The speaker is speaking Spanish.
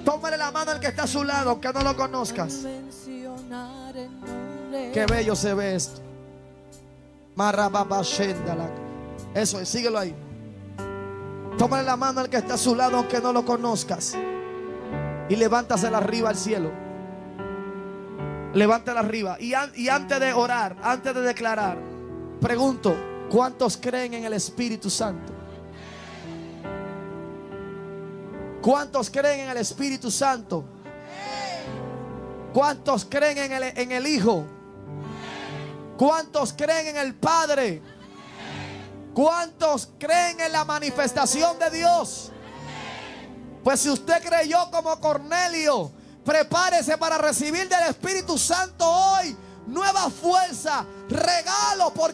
Tómale la mano al que está a su lado, aunque no lo conozcas. Qué bello se ve esto. Eso es, síguelo ahí. Tómale la mano al que está a su lado, aunque no lo conozcas, y levántasela arriba al cielo. Levántala arriba. Y antes de orar, antes de declarar, pregunto: ¿cuántos creen en el Espíritu Santo? ¿Cuántos creen en el Espíritu Santo? ¿Cuántos creen en el Hijo? ¿Cuántos creen en el Padre? ¿Cuántos creen en la manifestación de Dios? Pues si usted creyó como Cornelio, prepárese para recibir del Espíritu Santo hoy nueva fuerza, regalo, porque